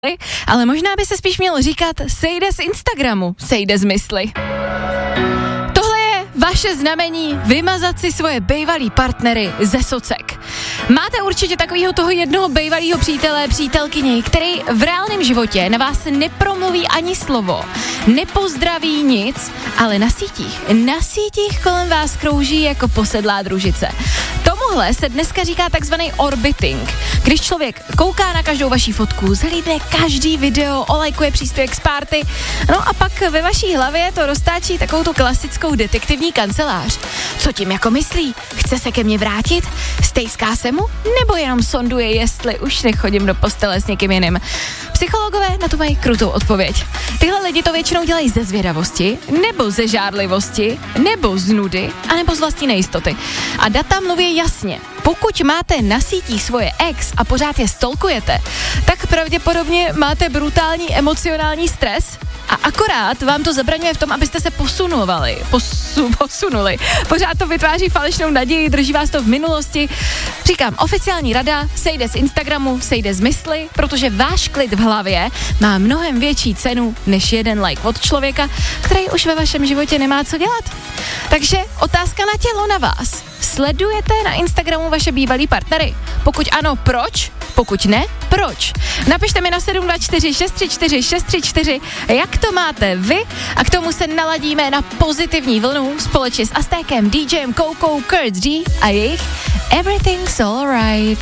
Ale možná by se spíš mělo říkat sejde z Instagramu, sejde z mysli. Tohle je vaše znamení vymazat si svoje bejvalý partnery ze socek. Máte určitě takového toho jednoho bejvalého přítele, přítelkyni, který v reálném životě na vás nepromluví ani slovo, nepozdraví nic, ale na sítích kolem vás krouží jako posedlá družice. Tomuhle se dneska říká takzvaný orbiting, když člověk kouká na každou vaší fotku, zhlídne každý video, olajkuje příspěvek z party, no a pak ve vaší hlavě to roztáčí takovou tu klasickou detektivní kancelář. Co tím jako myslí? Chce se ke mně vrátit? Stejská se mu? Nebo jenom sonduje, jestli už nechodím do postele s někým jiným? Psychologové na to mají krutou odpověď. Tyhle lidi to většinou dělají ze zvědavosti, nebo ze žárlivosti, nebo z nudy, anebo z vlastní nejistoty. A data mluví jasně. Pokud máte na sítích svoje ex a pořád je stalkujete, tak pravděpodobně máte brutální emocionální stres a akorát vám to zabraňuje v tom, abyste se posunuli. Pořád to vytváří falešnou naději, drží vás to v minulosti. Říkám, oficiální rada, sejde z Instagramu, sejde z mysli, protože váš klid v hlavě má mnohem větší cenu než jeden like od člověka, který už ve vašem životě nemá co dělat. Takže otázka na tělo na vás. Sledujete na Instagramu vaše bývalý partnery? Pokud ano, proč? Pokud ne, proč? Napište mi na 724 634 634, jak to máte vy, a k tomu se naladíme na pozitivní vlnu společně s Aztékem, DJem Koukou, Kurt G a jejich Everything's Alright.